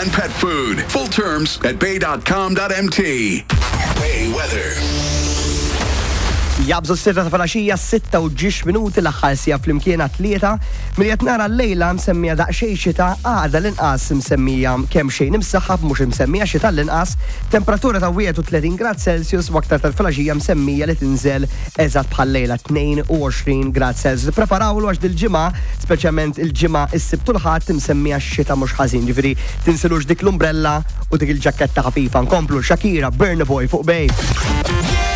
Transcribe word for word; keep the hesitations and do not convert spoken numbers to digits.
and pet food. Full terms at bay dot com dot m t. Bay weather. Jabżu s-sirta ta' falaxija sitta u ġiex minuti l-aħħar sija fl-imkiena tlieta. Milli qed nara l-lejla msemmija daqsxejn xita, għada l-inqas msemmija kemm xejn imsaħħab mhux msemmija xita l-inqas. Temperatura ta' wieħed u tletin grad Celsius u aktar tal-falaxija msemmija li tinżel eżatt bħal lejla tnejn u għoxrin grad Celsius. Preparawlu għax dil-ġimgħa, speċjalment il-ġimgħa s-sibt u l-ħadd msemmija x-xita mhux ħażin. Ġifieri tinsilux dik l-umbrella u dik il-ġaketta ħafifa. Nkomplu Shakira, Burna Boy fuq Bay.